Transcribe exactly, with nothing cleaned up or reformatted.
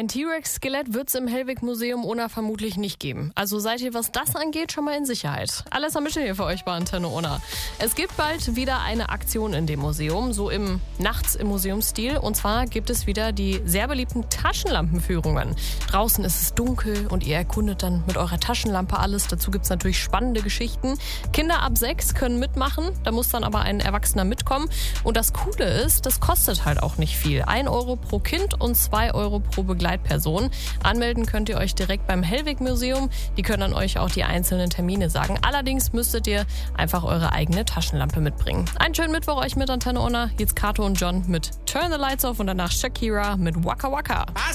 Ein T-Rex-Skelett wird es im Hellwig-Museum Unna vermutlich nicht geben. Also seid ihr, was das angeht, schon mal in Sicherheit. Alles am Mittel hier für euch bei Antenne Unna. Es gibt bald wieder eine Aktion in dem Museum, so im Nachts im Museumsstil. Und zwar gibt es wieder die sehr beliebten Taschenlampenführungen. Draußen ist es dunkel und ihr erkundet dann mit eurer Taschenlampe alles. Dazu gibt es natürlich spannende Geschichten. Kinder ab sechs können mitmachen, da muss dann aber ein Erwachsener mitkommen. Und das Coole ist, das kostet halt auch nicht viel. Ein Euro pro Kind und zwei Euro pro Begleitperson. Anmelden könnt ihr euch direkt beim Hellwig-Museum. Die können dann euch auch die einzelnen Termine sagen. Allerdings müsstet ihr einfach eure eigene Taschenlampe mitbringen. Einen schönen Mittwoch euch mit Antenne Unna. Jetzt Kato und John mit Turn the Lights Off und danach Shakira mit Waka Waka.